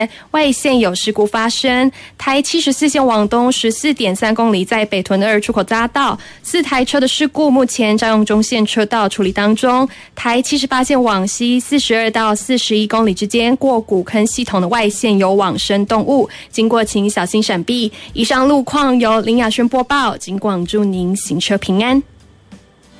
外线有事故发生，台74线往东 14.3 公里，在北屯2出口匝道4台车的事故，目前占用中线车道处理当中。台78线往西42到41公里之间，过古坑系统的外线有往生动物，经过请小心闪避。以上路况由林雅轩播报，警广祝您行车平安。